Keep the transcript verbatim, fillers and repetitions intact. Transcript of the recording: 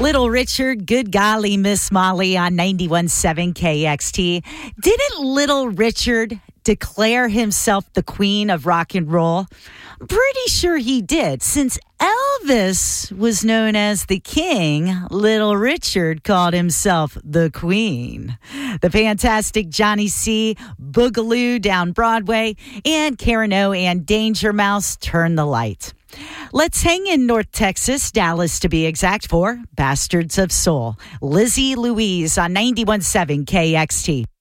Little Richard, Good Golly Miss Molly on ninety-one point seven K X T. Didn't Little Richard declare himself the queen of rock and roll? Pretty sure he did. Since Elvis was known as the king, Little Richard called himself the queen. The fantastic Johnny C., Boogaloo down Broadway, and Karen O and Danger Mouse, Turn the Light. Let's hang in North Texas, Dallas to be exact, for Bastards of Soul. Lizzie Louise on ninety-one point seven K X T.